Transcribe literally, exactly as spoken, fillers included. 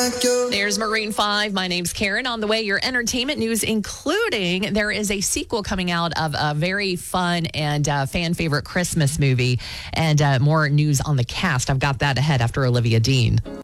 like you. There's Maroon five. My name's Karen. On the way, your entertainment news, including there is a sequel coming out of a very fun and uh, fan favorite Christmas movie, and uh, more news on the cast. I've got that ahead after Olivia Dean.